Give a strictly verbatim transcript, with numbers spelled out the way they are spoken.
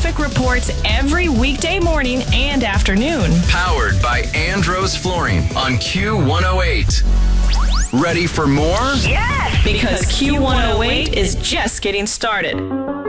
traffic reports every weekday morning and afternoon. Powered by Andros Flooring on Q one oh eight. Ready for more? Yes! Because Q one oh eight is just getting started.